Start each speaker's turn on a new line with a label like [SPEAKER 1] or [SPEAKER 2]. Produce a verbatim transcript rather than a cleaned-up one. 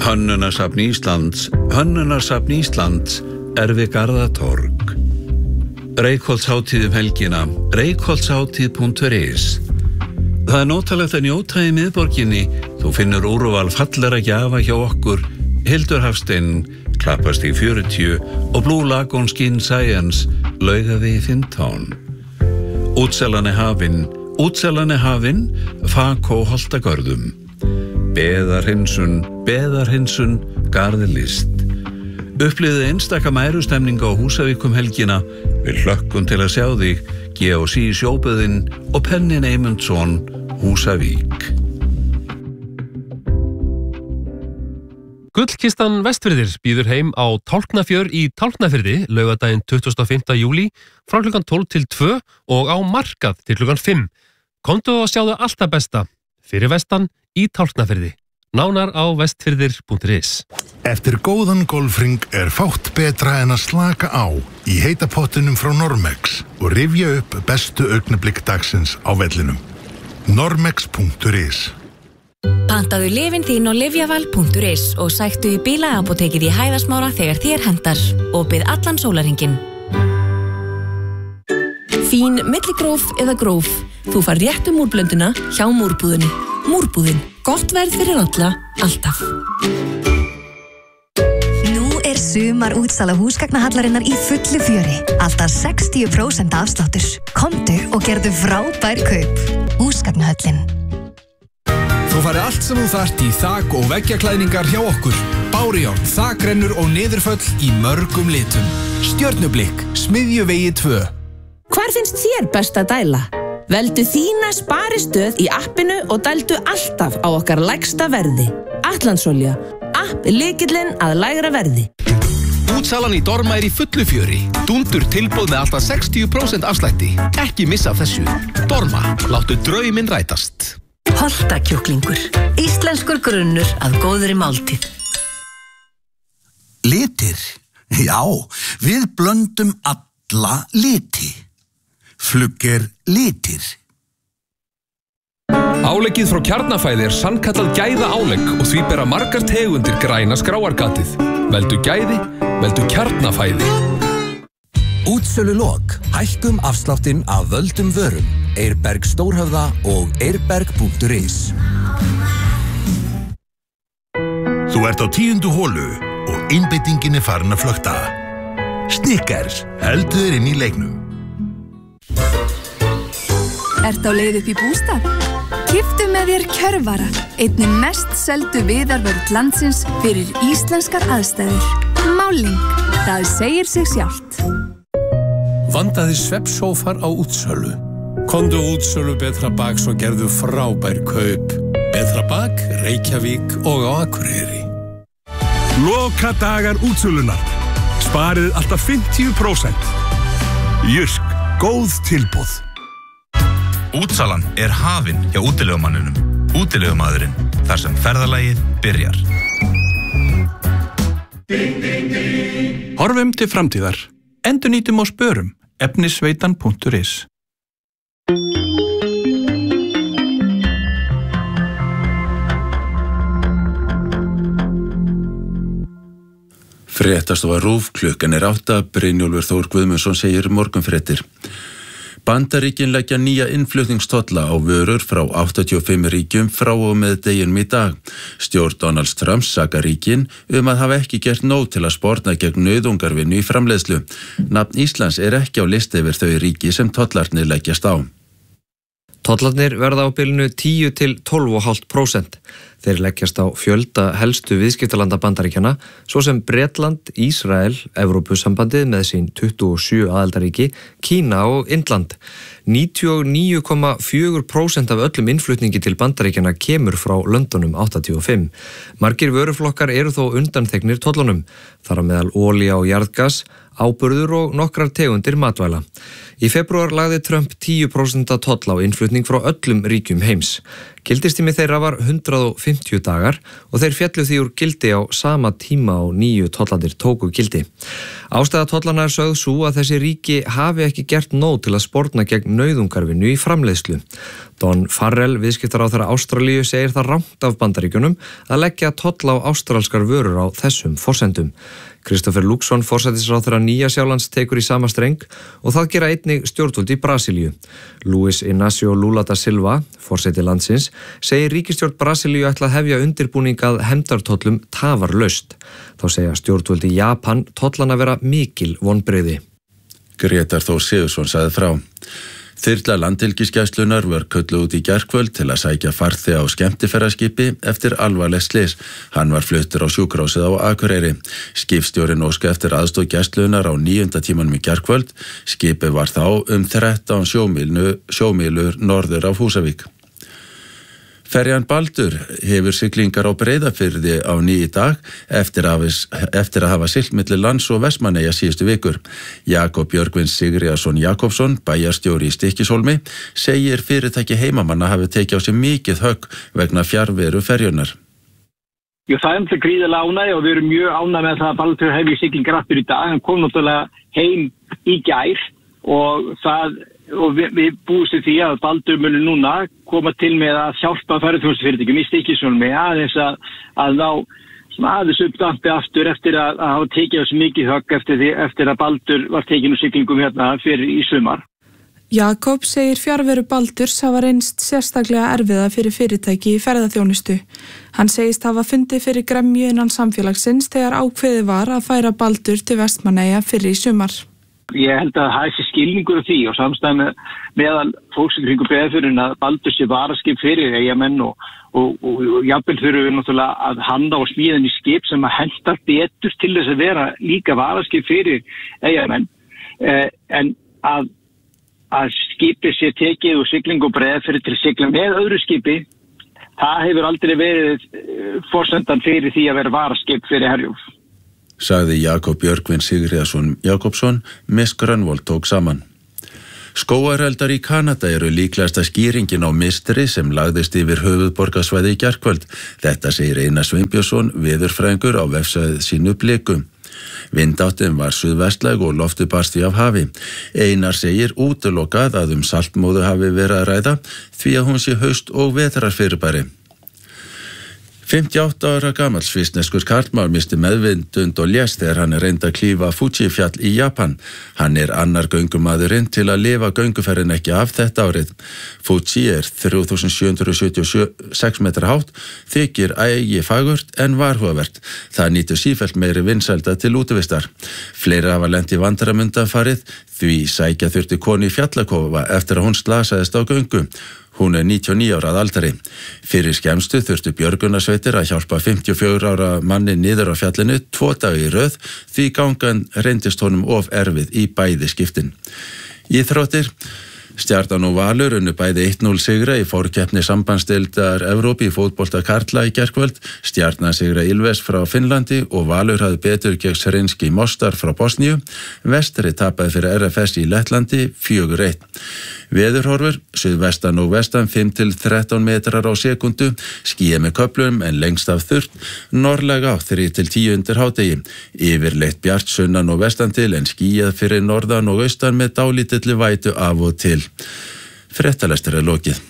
[SPEAKER 1] Hönnunarsafn Íslands, Hönnunarsafn Íslands er við Garðatorg. Reykholtshátíð um helgina, reykholtshátíð punktur is. Það er notalegt að njóta í miðborginni, þú finnur úrval fallara gjafa hjá okkur, Hildur Hafstein, Klappastíg fjörutíu og Blue Lagoon Skin Science, Laugavegi fimmtán. Útselan er hafin, útselan er hafin, Fakó Holtagörðum. Beðarhinsun, beðarhinsun, garðlist. Upplifðu einstaka mærustemningu á Húsavíkum helgina, við hlökkum til að sjá þig, G og C sjóböðin og Pennin Eymundsson, Húsavík.
[SPEAKER 2] Gullkistan Vestfirðir býður heim á Tálknafjör í Tálknafirði laugardaginn tuttugasta og fimmta júlí frá klukkan tólf til tvö og á markað til klukkan fimm. Komdu og sjáðu allt það besta fyrir vestan í Tálknafirði. Nánar á vestfirðir punktur is.
[SPEAKER 3] Eftir góðan golfring er fátt betra en að slaka á í heita pottinum frá Normex og rifja upp bestu augnablik dagsins á vellinum. Normex punktur is.
[SPEAKER 4] Pantaðu lyfin þín á lyfjaval punktur is og sæktu í bílaapótekið í Hæðasmára þegar þér hentar og bið allan sólarhringinn. Fín milligróf eða gróf. Þú fær réttu múrblönduna hjá múrbúðinni. Múrbúðin. Gott verð fyrir alla, alltaf.
[SPEAKER 5] Nú er sumar útsala húsgagnahallarinnar í fullu fjöri. Alltaf sextíu prósent afsláttur. Komdu og gerðu frábær kaup. Húsgagnahöllin.
[SPEAKER 6] Þú færði allt sem þú þarft í þak- og veggjaklæðningar hjá okkur. Bárujárn, þakrennur og niðurföll í mörgum litum. Stjörnublikk, Smiðjuvegi tvö.
[SPEAKER 7] Hvar finnst þér best að dæla? Veldu þína sparistöð í appinu og dældu alltaf á okkar lægsta verði. Atlantsolja. App er lykillinn að lægra verði.
[SPEAKER 6] Útsalan í Dorma er í fullu fjöri. Dúndur tilboð með alltaf sextíu prósent afslætti. Ekki missa af þessu. Dorma, láttu drauminn rætast.
[SPEAKER 8] Holtakjúklingur. Íslenskur grunnur að góðri máltíð.
[SPEAKER 9] Litir? Já, við blöndum alla liti. Flugger litir.
[SPEAKER 10] Áleggið frá Kjarnafæði er sannkallað gæða álegg og því bera margar tegundir græna skráargatið. Veldu gæði, veldu Kjarnafæði.
[SPEAKER 11] Útsölulok. Hækkum afsláttinn af völdum vörum. Eirberg Stórhöfða og eirberg punktur is.
[SPEAKER 3] Þú ert á tíundu holu og einbeitingin er farin að flökta. Snickers, heldur þér inn í leiknum.
[SPEAKER 12] Ert á leið upp í bústað? Kiftu með þér Kjörvara, einni mest seldu viðarvörð landsins fyrir íslenskar aðstæður. Máling, það segir sig sjálft.
[SPEAKER 13] Vandaði svefnsófar á útsölu. Komdu útsölu Betra Baks og gerðu frábær kaup. Betra Bak, Reykjavík og á Akureyri.
[SPEAKER 14] Loka dagar útsölunar. Sparið alltaf fimmtíu prósent. Jysk, góð tilboð.
[SPEAKER 15] Útsalan er hafin hjá útilegumanninum. Útilegumadurinn, þar sem ferðalagið byrjar.
[SPEAKER 16] Horfum til framtíðar. Endurnýtum og spörum. efnisveitan punktur is.
[SPEAKER 17] Fréttastofa RÚV, klukkan er átta, Brynjólfur Þór Guðmundsson segir morgunfréttir. Bandaríkin leggja nýja innflutningstolla á vörur frá áttatíu og fimm ríkjum frá og með deginum í dag. Stjórn Donalds Trumps sakar ríkin um að hafa ekki gert nóg til að sporna gegn nauðungarvinnu í framleiðslu. Nafn Íslands er ekki á listi yfir þau ríki sem tollarnir leggjast á.
[SPEAKER 18] Tollarnir verða á bilinu tíu til tólf komma fimm prósent. Þeir leggjast á fjölda helstu viðskiptalanda Bandaríkjanna, svo sem Bretland, Ísrael, Evrópusambandið með sín tuttugu og sjö aðildarríki, Kína og Indland. níutíu og níu komma fjögur prósent af öllum innflutningi til Bandaríkjanna kemur frá löndunum áttatíu og fimm. Margir vöruflokkar eru þó undanþegnir tollunum, þar á meðal olía og jarðgas, áburður og nokkrar tegundir matvæla. Í febrúar lagði Trump tíu prósent toll á innflutning frá öllum ríkjum heims. Gildistími þeirra var hundrað og fimmtíu dagar og þeir féllu því úr gildi á sama tíma og nýju tollarnir tóku gildi. Ástæða tollana er sögð sú að þessi ríki hafi ekki gert nóg til að sporna gegn nauðungarvinnu í framleiðslu. Don Farrell, viðskiptaráðherra Ástralíu, segir það rangt af Bandaríkjunum að leggja tolla á ástralskar vörur á þessum forsendum. Kristoffer Luxon, forsætisráðherra Nýja-Sjálands, tekur í sama streng og það gera einnig stjórnvöld í Brasilíu. Luis Inácio Lula da Silva, forseti landsins, segir ríkisstjórn Brasilíu ætla að hefja undirbúning að hefndartollum tafarlaust. Þá segja stjórnvöld í Japan tollana vera mikil vonbrigði.
[SPEAKER 17] Grétar Þór Sigurðsson sagði frá. Þyrla landhelgisgæslunnar var kölluð út í gærkvöld til að sækja farþega á skemmtiferðaskipi eftir alvarlegt slys. Hann var fluttur á sjúkrahúsið á Akureyri. Skipstjórinn óskaði eftir aðstoð gæslunnar á níunda tímanum í gærkvöld. Skipið var þá um þrettán sjómílur norður af Húsavík. Ferjan Baldur hefur siglingar á Breiðafirði á ný í dag eftir að, eftir að hafa siglt milli lands og Vestmannaeyja síðustu vikur. Jakob Björgvin Sigríðarsson Jakobsson, bæjarstjóri í Stykkishólmi, segir fyrirtæki heimamanna hafi tekið á sig mikið högg vegna fjarveru ferjunar.
[SPEAKER 19] Jú, það er umhverfið gríðarlega ánægja og við erum mjög ánægja með það að Baldur hefur siglingar aftur í dag. Hann kom náttúrulega heim í gær og það og við, við búumst við því að Baldur muni núna koma til með að hjálpa ferðaþjónustufyrirtækjum í Stykkishólmi aðeins að, að ná aðeins uppdampi aftur eftir að, að hafa tekið þessu mikið högg eftir, því, eftir að Baldur var tekin úr siglingum hérna fyrir í sumar.
[SPEAKER 20] Jakob segir fjarveru Baldurs hafa reynst sérstaklega erfiða fyrir fyrirtæki í ferðaþjónustu. Hann segist hafa fundið fyrir gremju innan samfélagsins þegar ákveðið var að færa Baldur til Vestmannaeyja fyrir í sumar.
[SPEAKER 19] Ég held að það sé skilningur af því og samstæð með meðal fólks í kringum Breiðafjörðinn að Baldur sé varaskip fyrir Eyjamenn og, og, og, og jafnvel þurfum við náttúrulega að handa og smíða í skip sem að hentar betur til þess að vera líka varaskip fyrir Eyjamenn. Eh, en að, að skipi sé tekið og siglingu Breiðafjörði til sigla með öðru skipi, það hefur aldrei verið forsendan fyrir því að vera varaskip fyrir Herjólf.
[SPEAKER 17] Sagði Jakob Björgvin Sigríðarsson Jakobsson, Miss Grönvold tók saman. Skógareldar í Kanada eru líklegasta skýringin á mistri sem lagðist yfir höfuðborgarsvæði í gærkvöld. Þetta segir Einar Sveinbjörnsson, veðurfræðingur á vefsvæðið sínu Blikum. Vindáttin var suðvestlæg og loftið barst því af hafi. Einar segir útilokað að um saltmóðu hafi verið að ræða því að hún sé haust og vetrarfyrirbæri. fimmtíu og átta ára gamall svissneskur karlmaður missti meðvindund og lést þegar hann er reynd að klífa Fuji-fjall í Japan. Hann er annar göngumaðurinn til að lifa gönguferðin ekki af þetta árið. Fuji er þrjú þúsund sjö hundruð sjötíu og sex metra hátt, þykir ægi fagurt en varhugavert. Það nýtur sífellt meiri vinsælda til útivistar. Fleiri hafa lent í vandræðum undanfarið því sækja þurfti konu í fjallakofa eftir að hún slasaðist á göngu. Hún er níutíu og níu ára að aldri. Fyrir skemmstu þurftu björgunarsveitir að hjálpa fimmtíu og fjögurra ára manni niður á fjallinu tvo daga í röð því gangan reyndist honum of erfið í bæði skiptin. Íþróttir. Stjarnan og Valur unnu bæði eitt núll sigra í fórkeppni sambandsdeildar Evrópu í fótbolta karla í gærkvöld. Stjarnan sigra Ilves frá Finnlandi og Valur hafði betur gegn Sremski Mostar frá Bosníu. Vestri tapaði fyrir R F S í Lettlandi fjögur eitt. Veðurhorfur, suðvestan og vestan fimm til þrettán metrar á sekundu, skýjað með köflum en lengst af þurrt, norðlæg átt þrjú til tíu undir hádegi. Yfirleitt bjart sunnan og vestan til en skýjað fyrir norðan og austan með dálítilli vætu af og til. Fréttalestur er lokið.